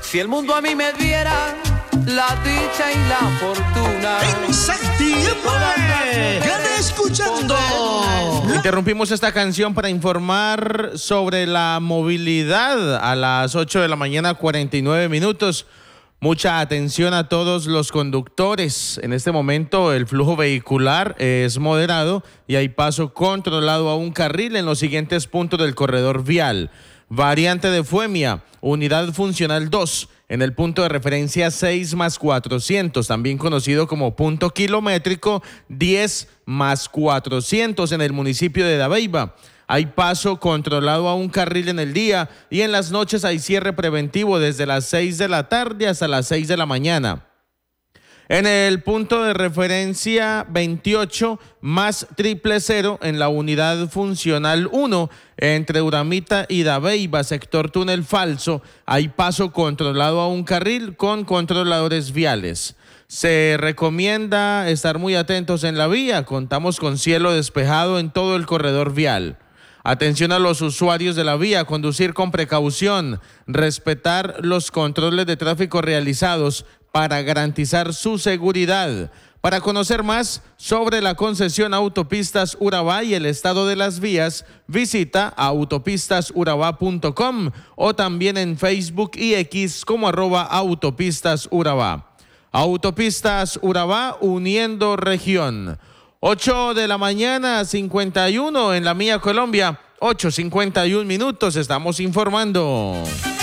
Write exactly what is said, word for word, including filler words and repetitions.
Si el mundo a mí me diera la dicha y la fortuna. En septiembre, quédate escuchando. Interrumpimos esta canción para informar sobre la movilidad a las ocho de la mañana, cuarenta y nueve minutos. Mucha atención a todos los conductores. En este momento el flujo vehicular es moderado y hay paso controlado a un carril en los siguientes puntos del corredor vial. Variante de Fuemia, unidad funcional dos, en el punto de referencia seis más cuatrocientos, también conocido como punto kilométrico diez más cuatrocientos en el municipio de Dabeiba. Hay paso controlado a un carril en el día y en las noches hay cierre preventivo desde las seis de la tarde hasta las seis de la mañana. En el punto de referencia veintiocho más triple cero en la unidad funcional uno entre Uramita y Dabeiba, sector túnel falso, hay paso controlado a un carril con controladores viales. Se recomienda estar muy atentos en la vía. Contamos con cielo despejado en todo el corredor vial. Atención a los usuarios de la vía, conducir con precaución, respetar los controles de tráfico realizados para garantizar su seguridad. Para conocer más sobre la concesión Autopistas Urabá y el estado de las vías, visita autopistas urabá punto com o también en Facebook y X como arroba Autopistas Urabá. Autopistas Urabá, uniendo región. ocho de la mañana, cincuenta y uno en la mía Colombia, ocho cincuenta y uno minutos, estamos informando.